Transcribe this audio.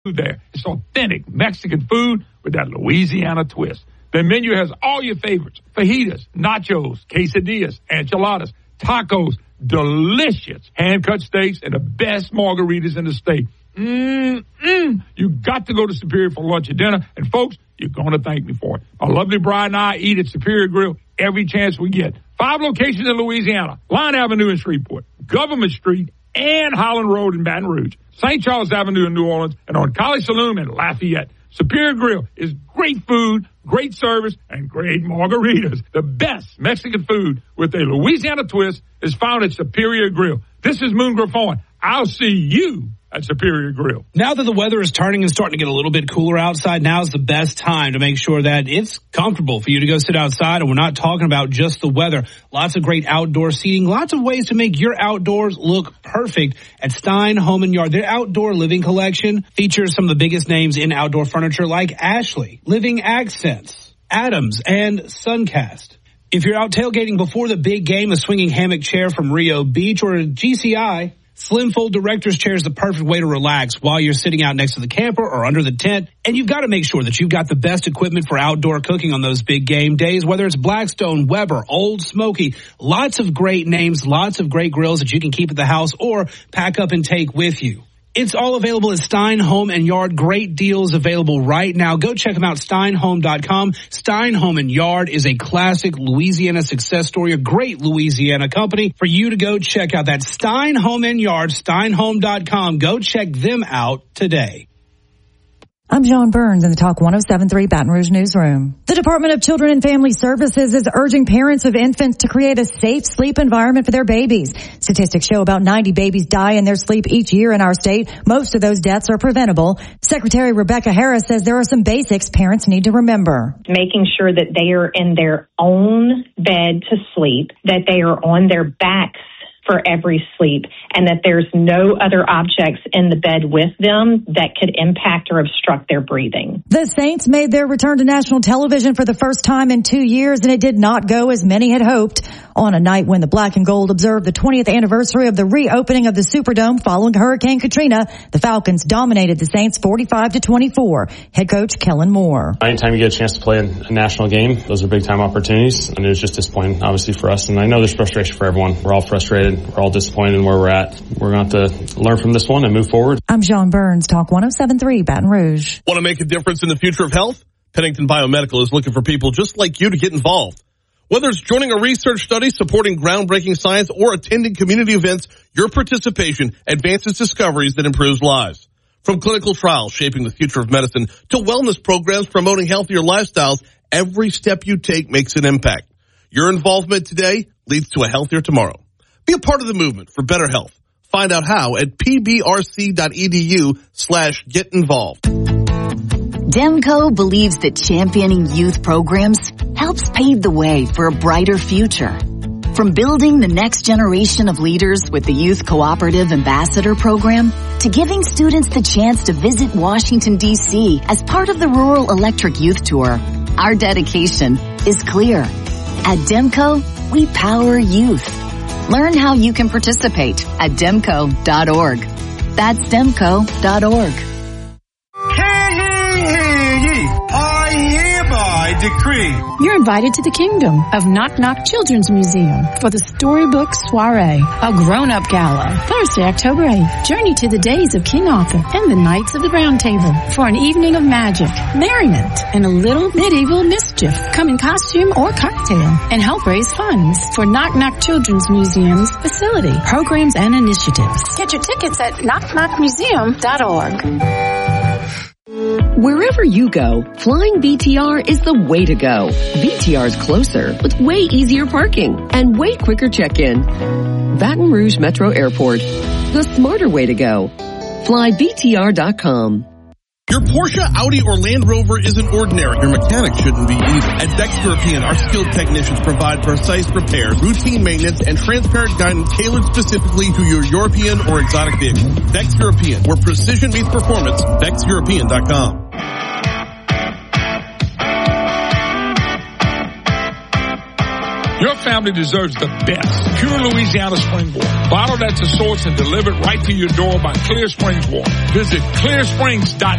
there. It's authentic Mexican food with that Louisiana twist. The menu has all your favorites: fajitas, nachos, quesadillas, enchiladas, tacos, delicious hand-cut steaks, and the best margaritas in the state. You got to go to Superior for lunch or dinner, and folks, you're going to thank me for it. My lovely bride and I eat at Superior Grill every chance we get. 5 locations in Louisiana: Line Avenue in Shreveport, Government Street, and Holland Road in Baton Rouge, St. Charles Avenue in New Orleans, and on College Saloon in Lafayette. Superior Grill is great food, great service, and great margaritas. The best Mexican food with a Louisiana twist is found at Superior Grill. This is Moon Griffon. I'll see you at Superior Grill. Now that the weather is turning and starting to get a little bit cooler outside, now's the best time to make sure that it's comfortable for you to go sit outside. And we're not talking about just the weather. Lots of great outdoor seating, lots of ways to make your outdoors look perfect at Stein Home & Yard. Their outdoor living collection features some of the biggest names in outdoor furniture like Ashley, Living Accents, Adams, and Suncast. If you're out tailgating before the big game, a swinging hammock chair from Rio Beach or a GCI, Slim Fold Director's Chair is the perfect way to relax while you're sitting out next to the camper or under the tent. And you've got to make sure that you've got the best equipment for outdoor cooking on those big game days, whether it's Blackstone, Weber, Old Smoky. Lots of great names, lots of great grills that you can keep at the house or pack up and take with you. It's all available at Stein Home & Yard. Great deals available right now. Go check them out, steinhome.com. Stein Home & Yard is a classic Louisiana success story, a great Louisiana company for you to go check out. That's Stein Home & Yard, steinhome.com. Go check them out today. I'm John Burns in the Talk 107.3 Baton Rouge Newsroom. The Department of Children and Family Services is urging parents of infants to create a safe sleep environment for their babies. Statistics show about 90 babies die in their sleep each year in our state. Most of those deaths are preventable. Secretary Rebecca Harris says there are some basics parents need to remember. Making sure that they are in their own bed to sleep, that they are on their backs for every sleep, and that there's no other objects in the bed with them that could impact or obstruct their breathing. The Saints made their return to national television for the first time in 2 years, and it did not go as many had hoped. On a night when the Black and Gold observed the 20th anniversary of the reopening of the Superdome following Hurricane Katrina, the Falcons dominated the Saints 45-24. Head coach Kellen Moore. Anytime you get a chance to play a national game, those are big time opportunities, and it was just disappointing, obviously, for us. And I know there's frustration for everyone. We're all frustrated. We're all disappointed in where we're at. We're going to have to learn from this one and move forward. I'm John Burns, Talk 107.3 Baton Rouge. Want to make a difference in the future of health? Pennington Biomedical is looking for people just like you to get involved. Whether it's joining a research study, supporting groundbreaking science, or attending community events, your participation advances discoveries that improves lives. From clinical trials shaping the future of medicine to wellness programs promoting healthier lifestyles, every step you take makes an impact. Your involvement today leads to a healthier tomorrow. Be a part of the movement for better health. Find out how at pbrc.edu/get-involved. Demco believes that championing youth programs helps pave the way for a brighter future. From building the next generation of leaders with the Youth Cooperative Ambassador Program to giving students the chance to visit Washington, D.C. as part of the Rural Electric Youth Tour, our dedication is clear. At Demco, we power youth. Learn how you can participate at demco.org. That's demco.org. I hereby decree. You're invited to the Kingdom of Knock Knock Children's Museum for the Storybook Soiree, a grown-up gala. Thursday, October 8th. Journey to the days of King Arthur and the Knights of the Round Table for an evening of magic, merriment, and a little medieval mischief. Come in costume or cocktail and help raise funds for Knock Knock Children's Museum's facility, programs, and initiatives. Get your tickets at knockknockmuseum.org. Wherever you go, flying BTR is the way to go. BTR is closer with way easier parking and way quicker check-in. Baton Rouge Metro Airport, the smarter way to go. Fly BTR.com. Your Porsche, Audi, or Land Rover isn't ordinary. Your mechanic shouldn't be either. At Vex European, our skilled technicians provide precise repairs, routine maintenance, and transparent guidance tailored specifically to your European or exotic vehicle. Vex European, where precision meets performance. VexEuropean.com. Your family deserves the best. Pure Louisiana spring water. Bottled at the source and delivered right to your door by Clear Springs Water. Visit clearsprings.com.